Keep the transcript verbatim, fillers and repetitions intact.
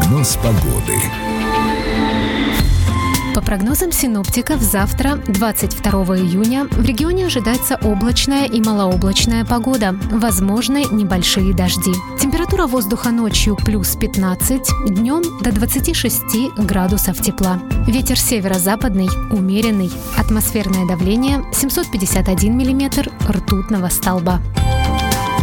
Прогноз погоды. По прогнозам синоптиков, завтра, двадцать второго июня, в регионе ожидается облачная и малооблачная погода. Возможны небольшие дожди. Температура воздуха ночью плюс пятнадцать, днем до двадцати шести градусов тепла. Ветер северо-западный, умеренный. Атмосферное давление семьсот пятьдесят один миллиметр ртутного столба.